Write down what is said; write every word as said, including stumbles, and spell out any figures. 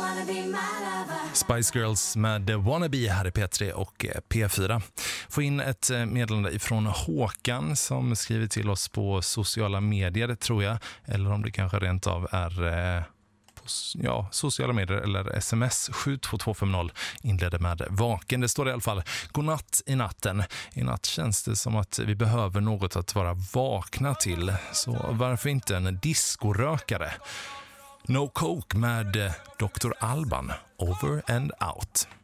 Spice Girls med Wannabe här i P tre och P fyra. Få in ett meddelande ifrån Håkan som skriver till oss på sociala medier, tror jag. Eller om det kanske rent av är eh, på ja, sociala medier eller sms. Sju två två fem noll inleder med vaken. Det står i alla fall: godnatt i natten. I natt känns det som att vi behöver något att vara vakna till. Så varför inte en discorökare? No Coke med doktor Alban, Over and Out.